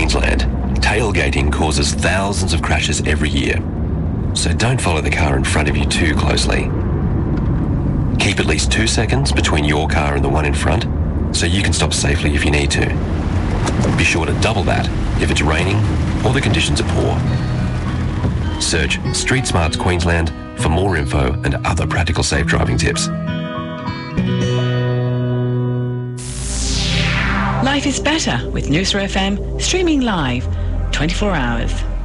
Queensland, tailgating causes thousands of crashes every year. So don't follow the car in front of you too closely. Keep at least 2 seconds between your car and the one in front so you can stop safely if you need to. Be sure to double that if it's raining or the conditions are poor. Search Street Smarts Queensland for more info and other practical safe driving tips. Life is better with Noosa FM, streaming live 24 hours.